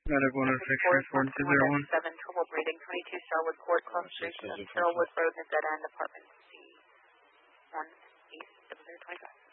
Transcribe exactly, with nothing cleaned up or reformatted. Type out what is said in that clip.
Medical one oh six, transport two zero one. seven, trouble breathing, twenty-two Starwood Court, Club Street, Starwood Road, Nevada, and Apartment C one, East, seven zero two five.